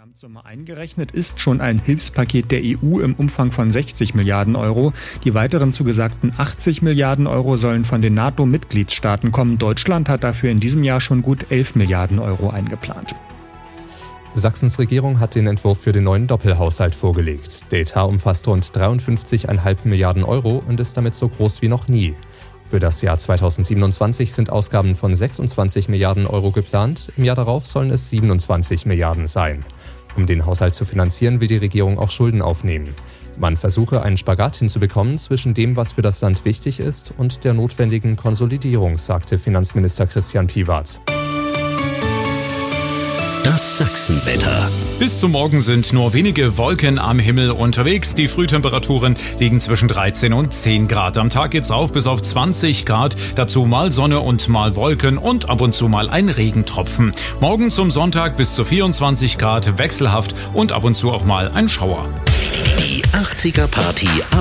Gesamtsumme eingerechnet ist schon ein Hilfspaket der EU im Umfang von 60 Milliarden Euro. Die weiteren zugesagten 80 Milliarden Euro sollen von den NATO-Mitgliedstaaten kommen. Deutschland hat dafür in diesem Jahr schon gut 11 Milliarden Euro eingeplant. Sachsens Regierung hat den Entwurf für den neuen Doppelhaushalt vorgelegt. Der Etat umfasst rund 53,5 Milliarden Euro und ist damit so groß wie noch nie. Für das Jahr 2027 sind Ausgaben von 26 Milliarden Euro geplant. Im Jahr darauf sollen es 27 Milliarden sein. Um den Haushalt zu finanzieren, will die Regierung auch Schulden aufnehmen. Man versuche, einen Spagat hinzubekommen zwischen dem, was für das Land wichtig ist, und der notwendigen Konsolidierung, sagte Finanzminister Christian Piwarz. Das Sachsenwetter. Bis zum Morgen sind nur wenige Wolken am Himmel unterwegs. Die Frühtemperaturen liegen zwischen 13 und 10 Grad. Am Tag geht's rauf bis auf 20 Grad. Dazu mal Sonne und mal Wolken und ab und zu mal ein Regentropfen. Morgen zum Sonntag bis zu 24 Grad, wechselhaft und ab und zu auch mal ein Schauer. Die 80er Party